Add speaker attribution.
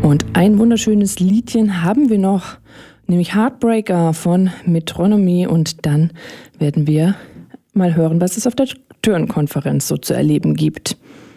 Speaker 1: Und ein wunderschönes Liedchen haben wir noch, nämlich Heartbreaker von Metronomy. Und dann werden wir mal hören, was es auf der Turn-Konferenz so zu erleben gibt.